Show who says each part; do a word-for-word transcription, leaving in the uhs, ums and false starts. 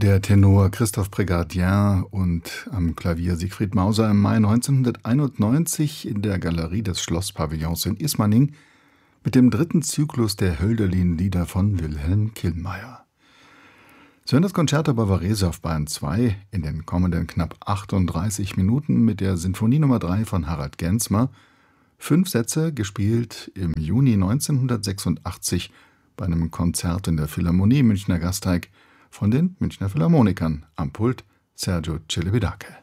Speaker 1: Der Tenor Christophe Prégardien und am Klavier Siegfried Mauser im Mai neunzehnhunderteinundneunzig in der Galerie des Schlosspavillons in Ismaning mit dem dritten Zyklus der Hölderlin-Lieder von Wilhelm Killmeier. Sie hören das Concerto Bavarese auf Bayern zwei in den kommenden knapp achtunddreißig Minuten mit der Sinfonie Nummer drei von Harald Gensmer. Fünf Sätze, gespielt im Juni neunzehnhundertsechsundachtzig bei einem Konzert in der Philharmonie Münchner Gasteig von den Münchner Philharmonikern, am Pult Sergiu Celibidache.